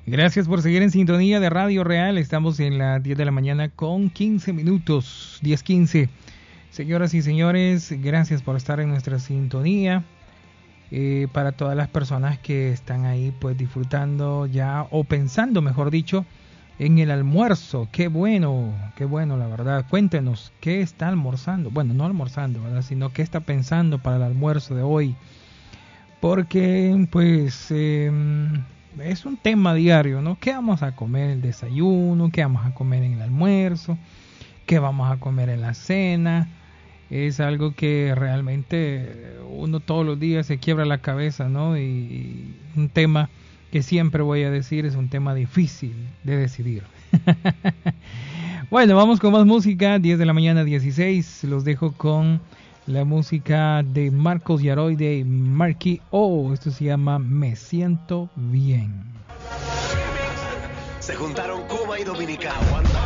Gracias por seguir en sintonía de Radio Real. Estamos en las 10 de la mañana con 15 minutos, 10:15. Señoras y señores, gracias por estar en nuestra sintonía. Para todas las personas que están ahí pues disfrutando ya o pensando, mejor dicho, en el almuerzo. Qué bueno la verdad. Cuéntenos, ¿qué está almorzando? Bueno, no almorzando, ¿verdad? Sino qué está pensando para el almuerzo de hoy. Porque pues es un tema diario, ¿no? ¿Qué vamos a comer en el desayuno? ¿Qué vamos a comer en el almuerzo? ¿Qué vamos a comer en la cena? Es algo que realmente uno todos los días se quiebra la cabeza, ¿no? Y un tema que siempre voy a decir es un tema difícil de decidir. Bueno, vamos con más música. 10 de la mañana 16. Los dejo con la música de Marcos Yaroy de Marky O. Esto se llama Me Siento Bien. Se juntaron Cuba y Dominicana.